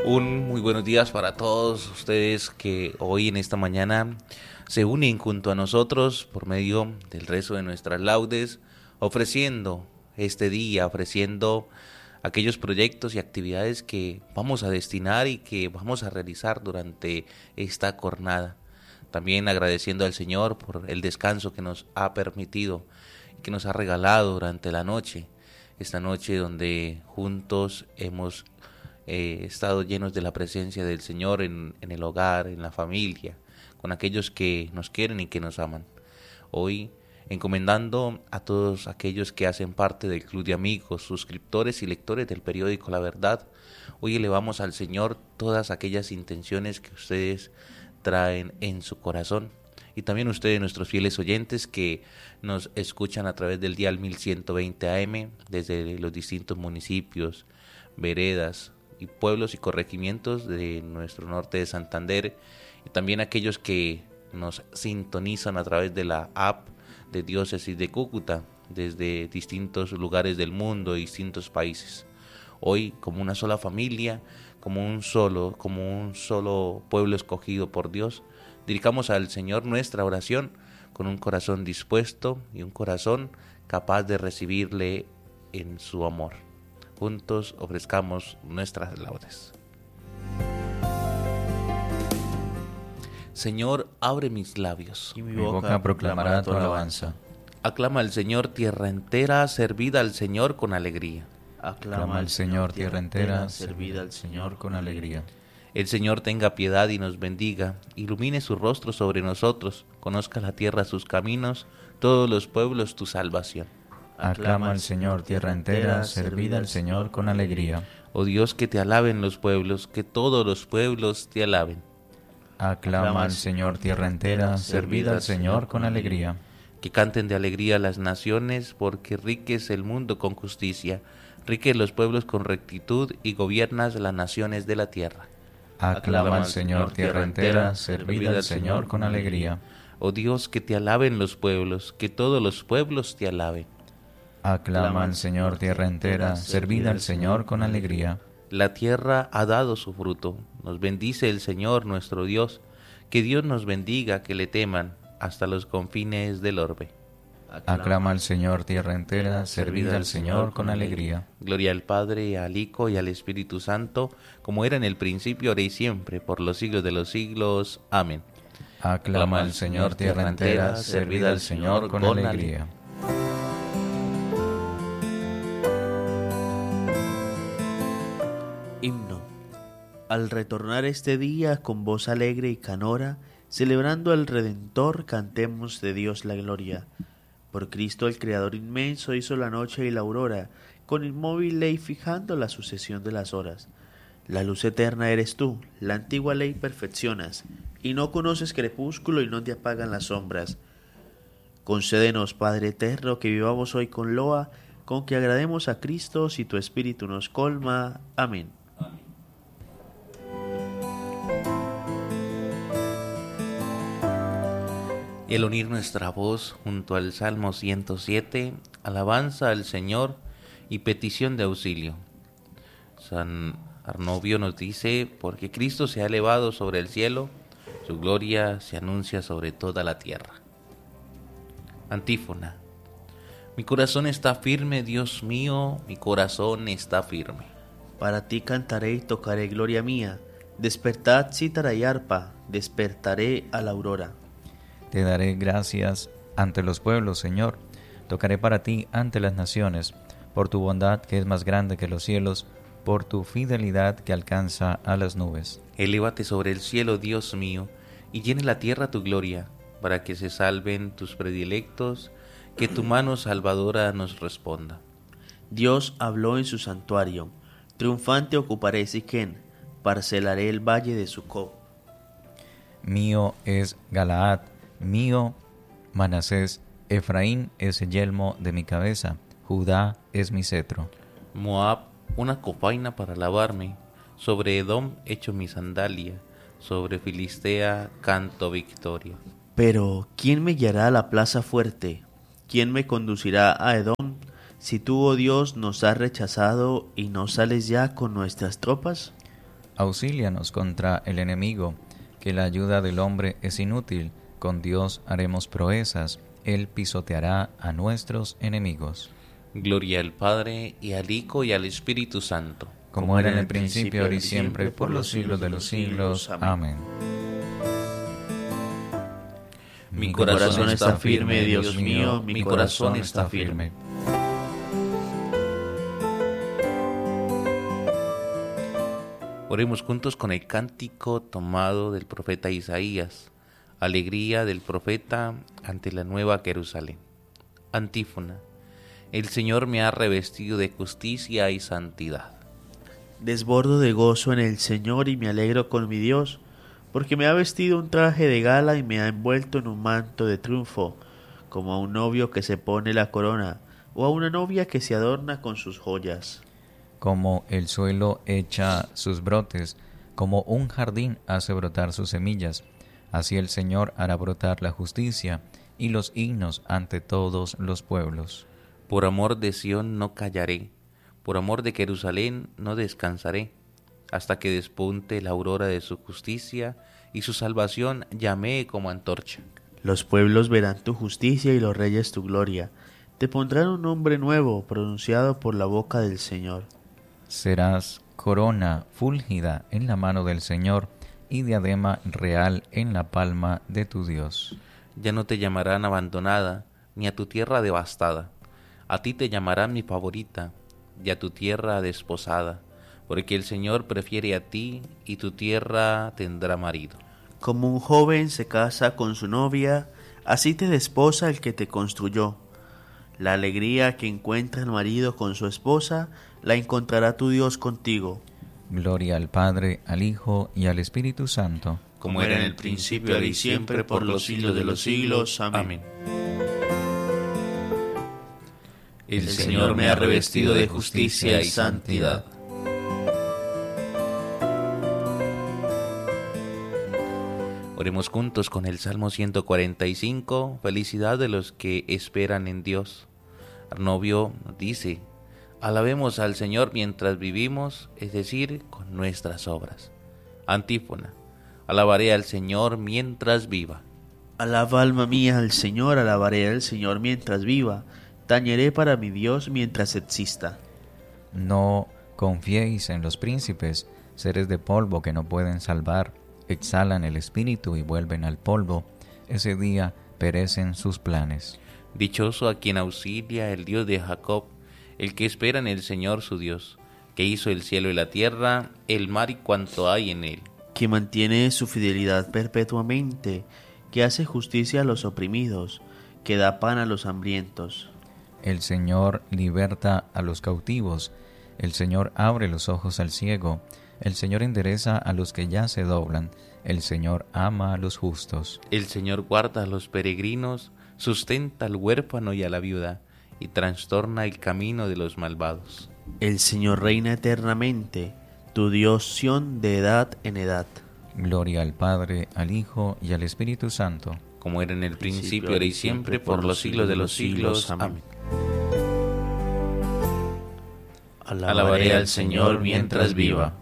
Un muy buenos días para todos ustedes que hoy en esta mañana se unen junto a nosotros por medio del rezo de nuestras laudes, ofreciendo este día, ofreciendo aquellos proyectos y actividades que vamos a destinar y que vamos a realizar durante esta jornada. También agradeciendo al Señor por el descanso que nos ha permitido, que nos ha regalado durante la noche, esta noche donde juntos hemos estado llenos de la presencia del Señor en el hogar, en la familia, con aquellos que nos quieren y que nos aman. Hoy, encomendando a todos aquellos que hacen parte del club de amigos, suscriptores y lectores del periódico La Verdad, hoy elevamos al Señor todas aquellas intenciones que ustedes traen en su corazón. Y también ustedes, nuestros fieles oyentes que nos escuchan a través del dial 1120 AM, desde los distintos municipios, veredas y pueblos y corregimientos de nuestro norte de Santander, y también aquellos que nos sintonizan a través de la app de Diócesis de Cúcuta, desde distintos lugares del mundo, distintos países. Hoy, como una sola familia, como un solo pueblo escogido por Dios, dirigamos al Señor nuestra oración con un corazón dispuesto y un corazón capaz de recibirle en su amor. Juntos ofrezcamos nuestras laudes. Señor, abre mis labios, y mi boca proclamará tu alabanza. Aclama al Señor tierra entera, servid al Señor con alegría. Aclama al Señor tierra entera, servid al Señor con alegría. El Señor tenga piedad y nos bendiga, ilumine su rostro sobre nosotros, conozca la tierra sus caminos, todos los pueblos tu salvación. Aclama al Señor tierra entera, servid al Señor con alegría. Oh Dios, que te alaben los pueblos, que todos los pueblos te alaben. Aclama al Señor tierra entera, servid al Señor con alegría. Que canten de alegría las naciones, porque riques el mundo con justicia, riques los pueblos con rectitud y gobiernas las naciones de la tierra. Aclama al Señor tierra entera, servid al Señor con alegría. Oh Dios, que te alaben los pueblos, que todos los pueblos te alaben. Aclama al Señor tierra entera, servid al Señor con alegría. La tierra ha dado su fruto, nos bendice el Señor nuestro Dios, que Dios nos bendiga, que le teman hasta los confines del orbe. Aclama al Señor tierra entera, servid al Señor con alegría. Gloria al Padre, al Hijo y al Espíritu Santo, como era en el principio, ahora y siempre, por los siglos de los siglos. Amén. Aclama al Señor tierra entera, servid al Señor con alegría. Himno. Al retornar este día con voz alegre y canora, celebrando al Redentor, cantemos de Dios la gloria. Por Cristo el Creador inmenso hizo la noche y la aurora, con inmóvil ley fijando la sucesión de las horas. La luz eterna eres tú, la antigua ley perfeccionas, y no conoces crepúsculo y no te apagan las sombras. Concédenos, Padre eterno, que vivamos hoy con loa, con que agrademos a Cristo si tu Espíritu nos colma. Amén. Y al unir nuestra voz junto al Salmo 107, alabanza al Señor y petición de auxilio. San Arnovio nos dice, porque Cristo se ha elevado sobre el cielo, su gloria se anuncia sobre toda la tierra. Antífona. Mi corazón está firme, Dios mío, mi corazón está firme. Para ti cantaré y tocaré gloria mía. Despertad cítara y arpa, despertaré a la aurora. Te daré gracias ante los pueblos, Señor. Tocaré para ti ante las naciones, por tu bondad que es más grande que los cielos, por tu fidelidad que alcanza a las nubes. Elévate sobre el cielo, Dios mío, y llene la tierra tu gloria, para que se salven tus predilectos, que tu mano salvadora nos responda. Dios habló en su santuario, triunfante ocuparé Siquén, parcelaré el valle de Sucó. Mío es Galaad, mío Manasés, Efraín es el yelmo de mi cabeza, Judá es mi cetro. Moab, una cofaina para lavarme, sobre Edom echo mi sandalia, sobre Filistea canto victoria. Pero, ¿quién me guiará a la plaza fuerte? ¿Quién me conducirá a Edom? Si tú, oh Dios, nos has rechazado y no sales ya con nuestras tropas. Auxílianos contra el enemigo, que la ayuda del hombre es inútil. Con Dios haremos proezas. Él pisoteará a nuestros enemigos. Gloria al Padre, y al Hijo, y al Espíritu Santo. Como era en el principio, ahora y siempre, por los siglos de los siglos. Amén. Mi corazón está firme, Dios mío, mi corazón está firme. Oremos juntos con el cántico tomado del profeta Isaías. Alegría del profeta ante la nueva Jerusalén. Antífona. El Señor me ha revestido de justicia y santidad. Desbordo de gozo en el Señor y me alegro con mi Dios, porque me ha vestido un traje de gala y me ha envuelto en un manto de triunfo, como a un novio que se pone la corona, o a una novia que se adorna con sus joyas. Como el suelo echa sus brotes, como un jardín hace brotar sus semillas, así el Señor hará brotar la justicia y los himnos ante todos los pueblos. Por amor de Sión no callaré, por amor de Jerusalén no descansaré, hasta que despunte la aurora de su justicia y su salvación llamee como antorcha. Los pueblos verán tu justicia y los reyes tu gloria. Te pondrán un nombre nuevo pronunciado por la boca del Señor. Serás corona fúlgida en la mano del Señor y diadema real en la palma de tu Dios. Ya no te llamarán abandonada, ni a tu tierra devastada. A ti te llamarán mi favorita, y a tu tierra desposada, porque el Señor prefiere a ti, y tu tierra tendrá marido. Como un joven se casa con su novia, así te desposa el que te construyó. La alegría que encuentra el marido con su esposa, la encontrará tu Dios contigo. Gloria al Padre, al Hijo y al Espíritu Santo. Como era en el principio, ahora y siempre, por los siglos de los siglos. Amén. El Señor me ha revestido de justicia y santidad. Oremos juntos con el Salmo 145, felicidad de los que esperan en Dios. Arnovio dice, alabemos al Señor mientras vivimos, es decir, con nuestras obras. Antífona, alabaré al Señor mientras viva. Alaba alma mía al Señor, alabaré al Señor mientras viva, tañeré para mi Dios mientras exista. No confiéis en los príncipes, seres de polvo que no pueden salvar, exhalan el espíritu y vuelven al polvo, ese día perecen sus planes. Dichoso a quien auxilia el Dios de Jacob, el que espera en el Señor su Dios, que hizo el cielo y la tierra, el mar y cuanto hay en él. Que mantiene su fidelidad perpetuamente, que hace justicia a los oprimidos, que da pan a los hambrientos. El Señor liberta a los cautivos, el Señor abre los ojos al ciego, el Señor endereza a los que ya se doblan, el Señor ama a los justos. El Señor guarda a los peregrinos, sustenta al huérfano y a la viuda, y trastorna el camino de los malvados. El Señor reina eternamente, tu Dios Sión de edad en edad. Gloria al Padre, al Hijo y al Espíritu Santo. Como era en el principio, ahora y siempre, por los siglos de los siglos. Amén. Alabaré al Señor mientras viva.